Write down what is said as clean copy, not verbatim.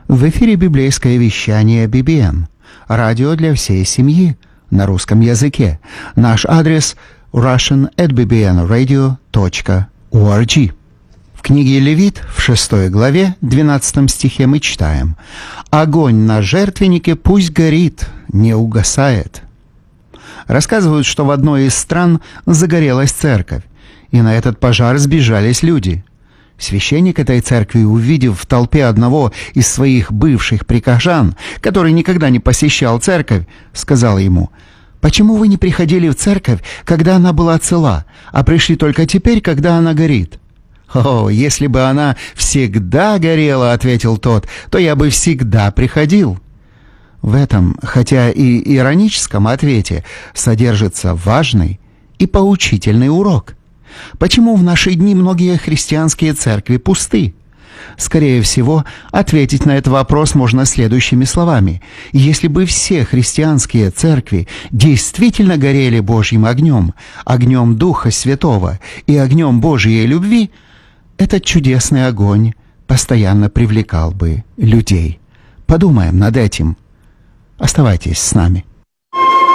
В эфире библейское вещание BBN. Радио для всей семьи на русском языке. Наш адрес russian@bbnradio.org. В книге Левит, в 6 главе, 12 стихе мы читаем: «Огонь на жертвеннике пусть горит, не угасает». Рассказывают, что в одной из стран загорелась церковь, и на этот пожар сбежались люди. Священник этой церкви, увидев в толпе одного из своих бывших прихожан, который никогда не посещал церковь, сказал ему: «Почему вы не приходили в церковь, когда она была цела, а пришли только теперь, когда она горит?» «О, если бы она всегда горела, — ответил тот, — то я бы всегда приходил». В этом, хотя и ироническом ответе, содержится важный и поучительный урок. Почему в наши дни многие христианские церкви пусты? Скорее всего, ответить на этот вопрос можно следующими словами: если бы все христианские церкви действительно горели Божьим огнем, огнем Духа Святого и огнем Божьей любви, этот чудесный огонь постоянно привлекал бы людей. Подумаем над этим. Оставайтесь с нами.